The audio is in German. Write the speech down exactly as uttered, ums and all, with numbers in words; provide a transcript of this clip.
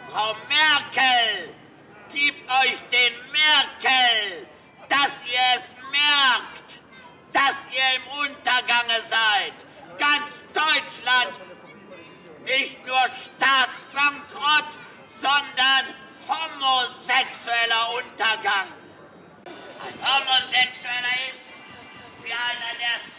Frau Merkel, gebt euch den Merkel, dass ihr es merkt, dass ihr im Untergange seid. Ganz Deutschland, nicht nur Staatsbankrott, sondern homosexueller Untergang. Ein Homosexueller ist wie einer, der